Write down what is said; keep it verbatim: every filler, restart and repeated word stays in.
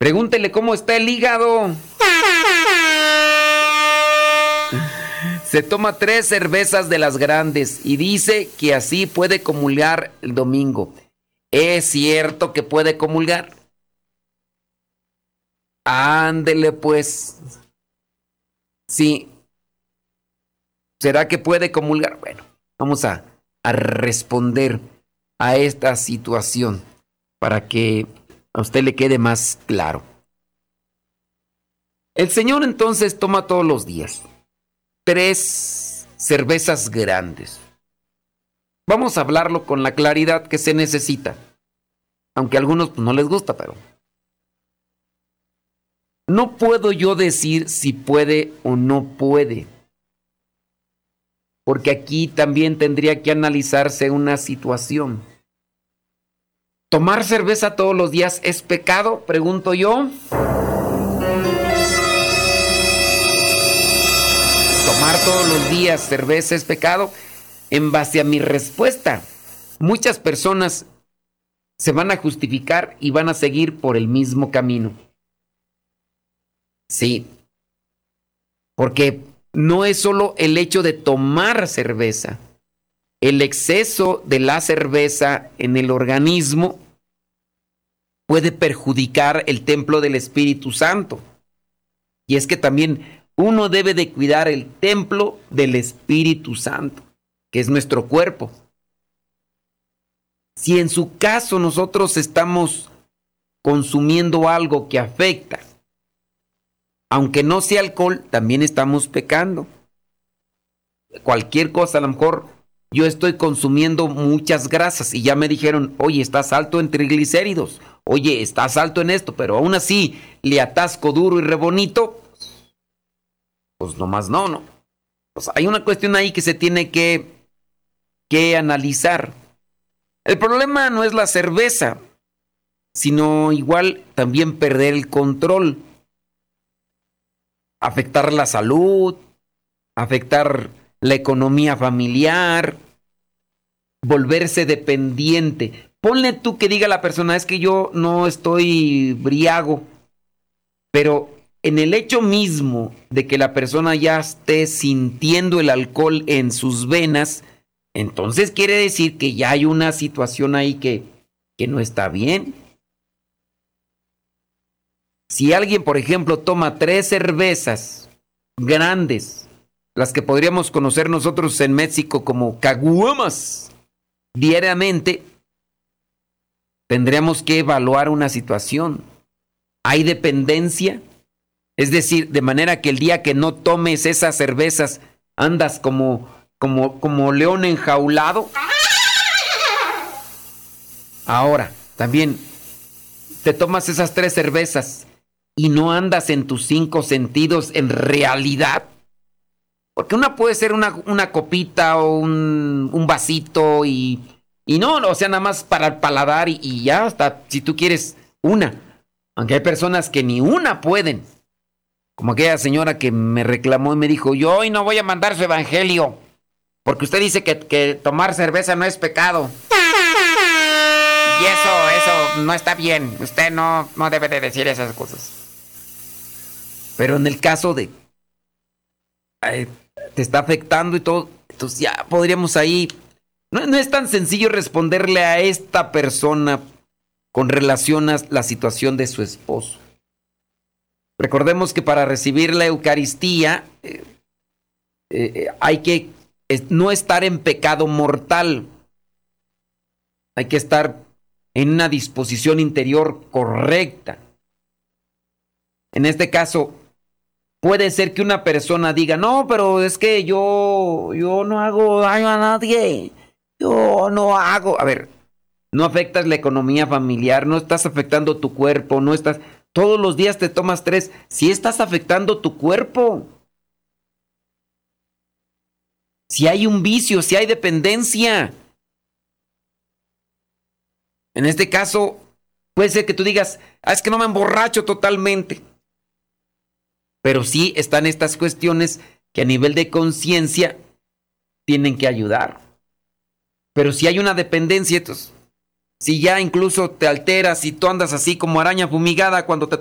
Pregúntele cómo está el hígado. Se toma tres cervezas de las grandes y dice que así puede comulgar el domingo. ¿Es cierto que puede comulgar? Ándele pues. Sí. ¿Será que puede comulgar? Bueno, vamos a, a responder a esta situación para que a usted le quede más claro. El Señor entonces toma todos los días tres cervezas grandes. Vamos a hablarlo con la claridad que se necesita. Aunque a algunos pues, no les gusta, pero... No puedo yo decir si puede o no puede. Porque aquí también tendría que analizarse una situación. ¿Tomar cerveza todos los días es pecado? Pregunto yo. ¿Tomar todos los días cerveza es pecado? En base a mi respuesta, muchas personas se van a justificar y van a seguir por el mismo camino. Sí, porque no es solo el hecho de tomar cerveza. El exceso de la cerveza en el organismo puede perjudicar el templo del Espíritu Santo. Y es que también uno debe de cuidar el templo del Espíritu Santo, que es nuestro cuerpo. Si en su caso nosotros estamos consumiendo algo que afecta, aunque no sea alcohol, también estamos pecando. Cualquier cosa, a lo mejor yo estoy consumiendo muchas grasas y ya me dijeron, oye, estás alto en triglicéridos, oye, estás alto en esto, pero aún así le atasco duro y re bonito, pues nomás no, no. Pues hay una cuestión ahí que se tiene que, que analizar. El problema no es la cerveza, sino igual también perder el control. Afectar la salud, afectar la economía familiar, volverse dependiente. Ponle tú que diga la persona, es que yo no estoy briago, pero en el hecho mismo de que la persona ya esté sintiendo el alcohol en sus venas, entonces quiere decir que ya hay una situación ahí que, que no está bien. Si alguien, por ejemplo, toma tres cervezas grandes, las que podríamos conocer nosotros en México como caguamas, diariamente, tendríamos que evaluar una situación. ¿Hay dependencia? Es decir, de manera que el día que no tomes esas cervezas, andas como, como, como león enjaulado. Ahora, también, te tomas esas tres cervezas y no andas en tus cinco sentidos en realidad. Porque una puede ser una, una copita o un, un vasito y, y no, o sea, nada más para el paladar y, y ya, hasta si tú quieres una. Aunque hay personas que ni una pueden. Como aquella señora que me reclamó y me dijo, yo hoy no voy a mandar su evangelio, porque usted dice que, que tomar cerveza no es pecado. Y eso, eso no está bien. Usted no, no debe de decir esas cosas. Pero en el caso de eh, te está afectando y todo, entonces ya podríamos ahí. No, no es tan sencillo responderle a esta persona con relación a la situación de su esposo. Recordemos que para recibir la Eucaristía eh, eh, hay que eh, no estar en pecado mortal. Hay que estar en una disposición interior correcta. En este caso, puede ser que una persona diga, no, pero es que yo, yo no hago daño a nadie. Yo no hago... A ver, no afectas la economía familiar, no estás afectando tu cuerpo, no estás... Todos los días te tomas tres, sí estás afectando tu cuerpo. Si hay un vicio, si hay dependencia. En este caso, puede ser que tú digas, ah, es que no me emborracho totalmente. Pero sí están estas cuestiones que a nivel de conciencia tienen que ayudar. Pero si hay una dependencia, entonces, si ya incluso te alteras y tú andas así como araña fumigada cuando te